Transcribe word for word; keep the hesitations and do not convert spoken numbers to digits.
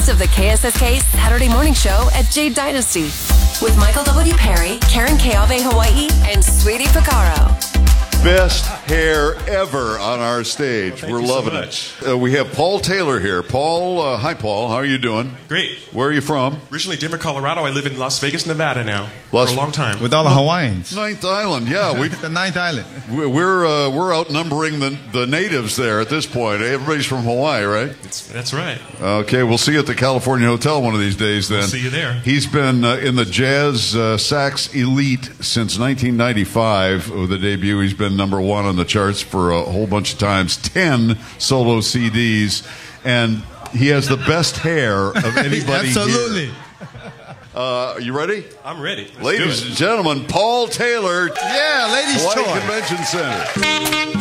best of the K S S K Saturday Morning Show at Jade Dynasty with Michael W. Perry, Karen Keave Hawaii, and Sweetie Picaro. Best hair ever on our stage. Well, We're you so loving much. it. Uh, we have Paul Taylor here. Paul, uh, hi Paul. How are you doing? Great. Where are you from? Originally Denver, Colorado. I live in Las Vegas, Nevada now Las- for a long time. With all the Hawaiians. Ninth Island. Yeah, we The ninth island. we're uh, we're outnumbering the the natives there at this point. Everybody's from Hawaii, right? It's, that's right. Okay, we'll see you at the California Hotel one of these days. Then We'll see you there. He's been uh, in the jazz uh, sax elite since nineteen ninety-five. With the debut, he's been number one on the charts for a whole bunch of times. Ten solo C Ds, and he has the best hair of anybody Absolutely. here. Uh, are you ready? I'm ready. Let's Ladies do it. and gentlemen, Paul Taylor, Yeah, ladies' Hawaii choice. Convention Center.